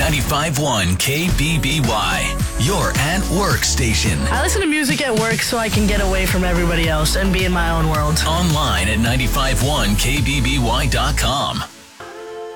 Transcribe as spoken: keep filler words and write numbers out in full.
ninety-five point one K B B Y, your at work station. I listen to music at work so I can get away from everybody else and be in my own world. Online at ninety-five point one K B B Y dot com.